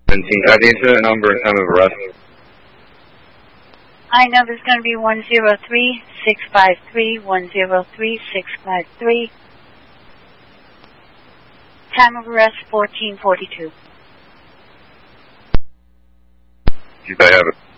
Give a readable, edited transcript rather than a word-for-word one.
The incident number and time of arrest. I know there's going to be 103-653, 103-653. Time of arrest 14:42. Yes, I have it.